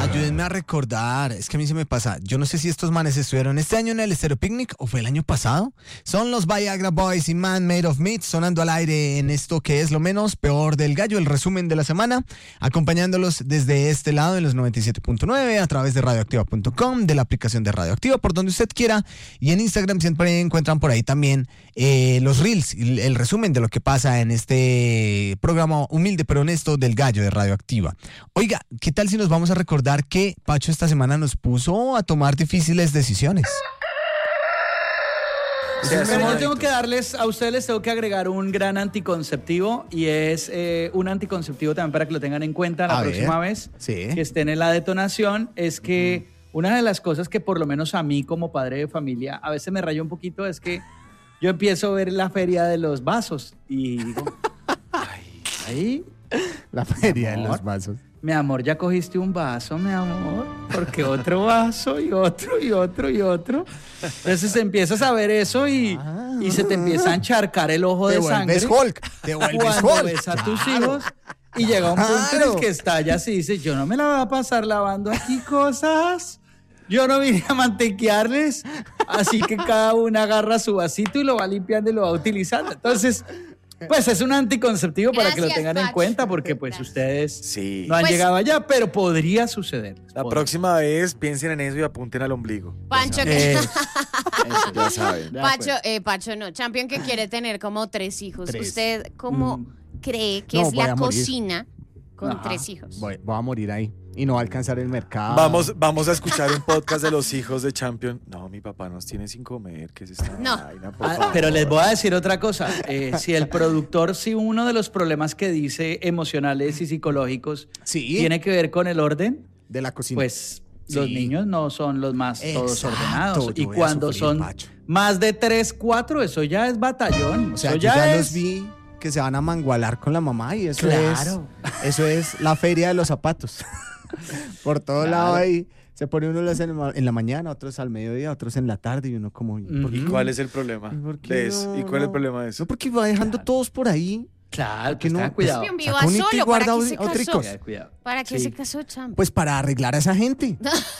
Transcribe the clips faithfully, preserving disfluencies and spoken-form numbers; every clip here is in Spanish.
Ayúdenme a recordar, es que a mí se me pasa, yo no sé si estos manes estuvieron este año en el Estéreo Picnic o fue el año pasado. Son los Viagra Boys y Man Made of Meat sonando al aire en esto que es lo menos peor del gallo, el resumen de la semana, acompañándolos desde este lado en los noventa y siete punto nueve a través de radioactiva punto com, de la aplicación de Radioactiva, por donde usted quiera, y en Instagram siempre encuentran por ahí también eh, los reels, el, el resumen de lo que pasa en este programa humilde pero honesto del gallo de Radioactiva. Oiga, ¿qué tal si nos vamos a recordar que Pacho esta semana nos puso a tomar difíciles decisiones? Sí, pero yo tengo que darles, a ustedes les tengo que agregar un gran anticonceptivo y es eh, un anticonceptivo también para que lo tengan en cuenta la a próxima ver, vez sí. que estén en la detonación. Es que mm. una de las cosas que por lo menos a mí como padre de familia a veces me raya un poquito es que yo empiezo a ver la feria de los vasos y digo, ay, ahí la feria de los vasos. Mi amor, ya cogiste un vaso, mi amor, porque otro vaso y otro y otro y otro. Entonces empiezas a ver eso y, ah, y se te empieza a encharcar el ojo te de sangre. Te vuelves Hulk, te vuelves Cuando Hulk. ves a tus claro. hijos y llega un punto claro. en el que estallas y dices, yo no me la voy a pasar lavando aquí cosas. Yo no vine a mantequearles. Así que cada una agarra su vasito y lo va limpiando y lo va utilizando. Entonces... pues es un anticonceptivo para Gracias, que lo tengan Pacho. en cuenta porque pues Gracias. ustedes Sí. no han Pues, llegado allá, pero podría suceder. La Podría. próxima vez piensen en eso y apunten al ombligo. Pancho, Eh, que... Eso, ya saben. Pacho, eh, Pacho no, Champion que quiere tener como tres hijos. Tres. ¿Usted cómo Mm. cree que No, es voy la a morir. cocina con Ajá. tres hijos? Voy, voy a morir ahí y no va a alcanzar el mercado. Vamos, vamos a escuchar un podcast de los hijos de Champion. No, mi papá nos tiene sin comer. ¿Qué es esta No. vaina, por Ah, favor? pero les voy a decir otra cosa. Eh, si el productor, si uno de los problemas que dice emocionales y psicológicos Sí. tiene que ver con el orden, de la cocina. pues Sí. los niños no son los más todos Exacto, ordenados. yo Y voy a cuando sufrir, son Pacho. más de tres, cuatro, eso ya es batallón. O sea, eso yo ya, ya es... los vi que se van a mangualar con la mamá y eso Claro. es eso es la feria de los zapatos. Por todo Claro. lado ahí se pone uno los en, el ma- en la mañana, otros al mediodía, otros en la tarde y uno como ¿y por ¿Y ¿Y qué? cuál es el problema ¿Por qué de eso? no, ¿Y cuál es el no? problema de eso? No, porque va dejando todos por ahí. Claro, que que no- tengan cuidado. Champion viva Saca un hito y solo, ¿para guarda qué se otricos. casó? Cuidado, cuidado. ¿Para qué Sí. se casó Champion? Pues para arreglar a esa gente.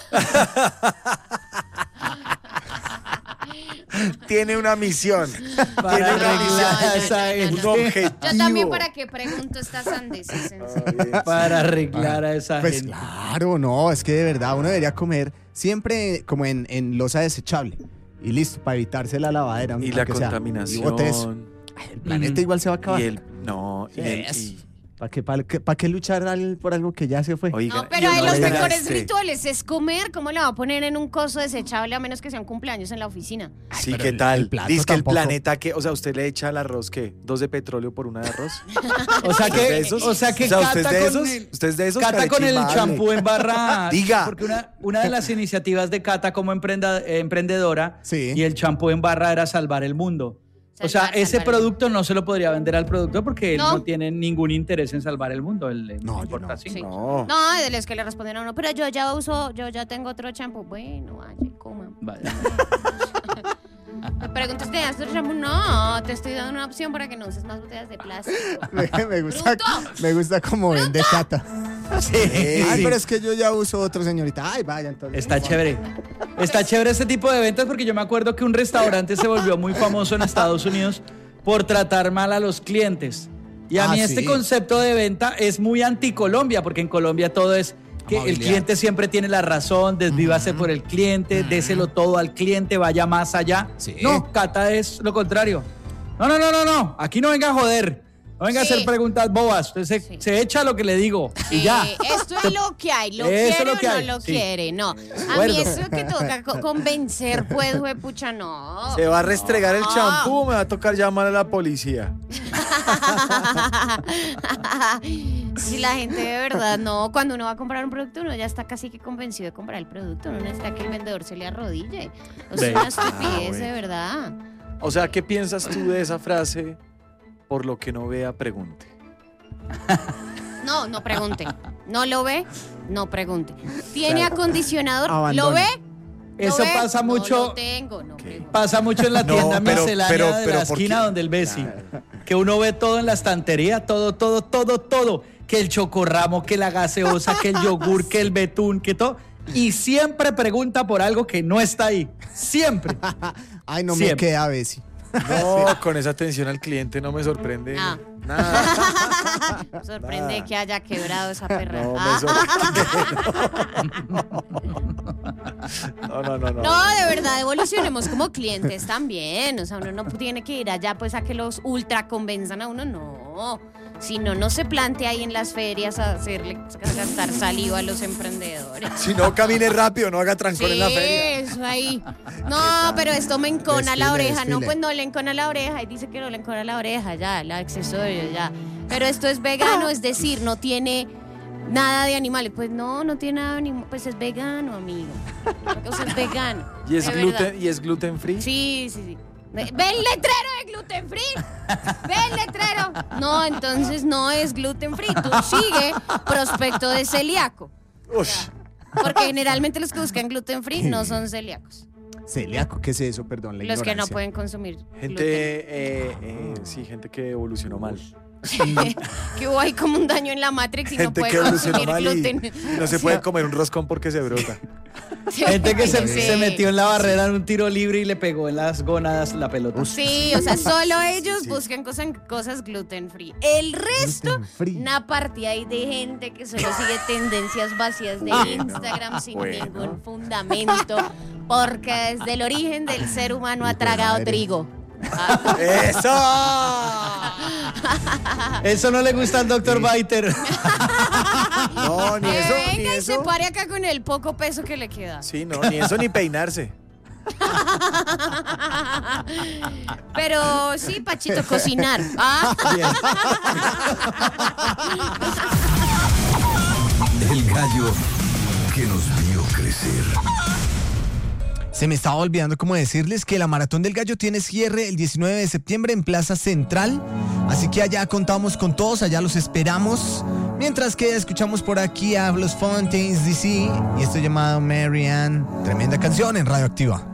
Tiene una misión. Para Tiene una arreglar misión. a esa gente. Un objetivo. Yo también, ¿para qué pregunto estas sandeces? En serio? Para arreglar a esa Pues gente. claro, no, es que de verdad uno debería comer siempre como en, en loza desechable. Y listo, para evitarse la lavadera. Y la aunque sea. Y bote eso. contaminación. Ay, el planeta Ujú. igual se va a acabar. Y el. No, y el. Yes. y- ¿Para qué, para, qué, para qué luchar al- por algo que ya se fue? oigan, No, y pero de uno los le mejores gaste. rituales es comer. ¿Cómo le va a poner en un coso desechable a menos que sea un cumpleaños en la oficina? Sí, pero ¿qué el- tal? el plato Dice que el tampoco. planeta que, o sea, usted le echa al arroz, ¿qué? ¿Dos de petróleo por una de arroz? O sea ¿Usted es de que, esos? o sea que O sea, ¿usted es Cata de con esos? el, ¿Usted es de esos? Cata con el Carechimable. champú en barra. Diga. Porque una, una de las iniciativas de Cata como emprenda- eh, emprendedora Sí. y el champú en barra era salvar el mundo. O sea, Salvar, ese salvar el producto no se lo podría vender al productor porque él No. no tiene ningún interés en salvar el mundo. Él le No, yo importa no. así. Sí. No. No, de los que le responden a uno, pero yo ya uso, yo ya tengo otro champú. Bueno, vaya, coma. Vaya. Me preguntas, ¿te das otro champú? No, te estoy dando una opción para que no uses más botellas de plástico. me, me gusta, ¡Bruto! me gusta como vende Cata. Sí. Ay, pero es que yo ya uso otro, señorita. Ay, vaya, entonces. Está chévere. Está chévere este tipo de ventas porque yo me acuerdo que un restaurante se volvió muy famoso en Estados Unidos por tratar mal a los clientes. Y a Ah, mí este sí. concepto de venta es muy anti-Colombia, porque en Colombia todo es que el Amabilidad. cliente siempre tiene la razón, desvívase por el cliente, déselo todo al cliente, vaya más allá. Sí. No, Cata es lo contrario. No, no, no, no, no. Aquí no venga a joder. No venga Sí. a hacer preguntas bobas. Usted se, Sí. se echa lo que le digo y Sí, ya. esto es lo que hay, lo Eso es quiere lo que o no hay, lo sí. quiere, no. A mí acuerdo. eso que toca co- convencer, pues, pucha, no. ¿Se va a restregar el No. champú o me va a tocar llamar a la policía? Si la gente de verdad no, cuando uno va a comprar un producto, uno ya está casi que convencido de comprar el producto, uno necesita que el vendedor se le arrodille. O sea, Ve. una estupidez Ah, de bueno. verdad. O sea, ¿qué piensas tú de esa frase? Por lo que no vea, pregunte. No, no pregunte. ¿No lo ve? No pregunte. ¿Tiene Claro. acondicionador? ¿Lo Abandone. ve? ¿Lo Eso ve? pasa mucho. No lo tengo, no Ok. pregunte. Pasa mucho en la No, tienda pero- miscelánea pero- de pero la ¿por esquina qué? donde el Bessi. Que uno ve todo en la estantería, todo, todo, todo, todo. que el chocorramo, que la gaseosa, que el yogur, que el betún, que todo. Y siempre pregunta por algo que no está ahí. Siempre. Ay, no Siempre. me queda, Bessie. No, con esa atención al cliente no me sorprende Ah. nada. Sorprende Nada. que haya quebrado esa perra. No, Ah. me sorprende. No, no, no, no. No, de verdad, evolucionemos como clientes también. O sea, uno no tiene que ir allá pues a que los ultra convenzan a uno, no. Si no, no se plantea ahí en las ferias a hacerle a gastar saliva a los emprendedores. Si no, camine rápido, no haga trancón Sí, en la feria. eso ahí. No, pero esto me encona la Desfile, oreja. No, desfile. pues no le encona la oreja. Y dice que no le encona la oreja, ya, el accesorio, ya. Pero esto es vegano, es decir, no tiene nada de animales. Pues no, no tiene nada de animales. Pues es vegano, amigo. O sea, es vegano. ¿Y es de gluten, verdad. y es gluten free? Sí, sí, sí. Ve ve el letrero de gluten free. Ve el letrero. No, entonces no es gluten free. Tú sigue prospecto de celíaco. Ush. Porque generalmente los que buscan gluten free no son celíacos. Celíaco, ¿qué es eso? Perdón, la Los que no ignorancia. pueden consumir Gente, gluten. eh, eh, sí, gente que evolucionó mal. Que hubo ahí como un daño en la Matrix y no Gente puede que evolucionó consumir mal y, gluten. y no se puede comer un roscón porque se brota. Gente que se, Sí. se metió en la barrera en un tiro libre y le pegó en las gónadas la pelota. Sí, o sea, solo ellos buscan cosas, cosas gluten free. El resto, Gluten free. una partida ahí de gente que solo sigue tendencias vacías de Instagram sin bueno. ningún fundamento, porque desde el origen del ser humano ha Hijo de tragado madre. trigo. Ah, ¡Eso! Eso no le gusta al doctor Biter. No, ni que eso, ni venga y se eso. pare acá con el poco peso que le queda. Sí, no, ni eso ni peinarse. Pero sí, Pachito, cocinar. Ah. El gallo que nos vio crecer. Se me estaba olvidando como decirles que la Maratón del Gallo tiene cierre el diecinueve de septiembre en Plaza Central. Así que allá contamos con todos, allá los esperamos. Mientras que escuchamos por aquí a los Fontaines D C y esto llamado Marianne. Tremenda canción en Radioactiva.